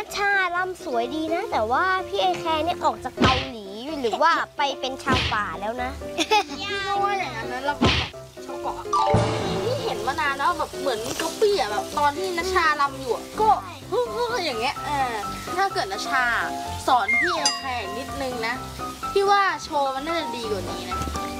นัชชารำสวยดีนะแต่ว่าพี่เอแคร์เนี่ยออกจากเกาหลีหรือว่าไปเป็นชาวป่าแล้วนะพี่ว่าอย่างนั้นนะเราก็แบบชาวเกาะที่เห็นมานานแล้วแบบเหมือนก๊อปปี้อ่ะแบบตอนที่นัชชารำอยู่ก็อย่างเงี้ยถ้าเกิดนัชชาสอนพี่เอแคร์นิดนึงนะพี่ว่าโชว์มันน่าจะดีกว่านี้นะ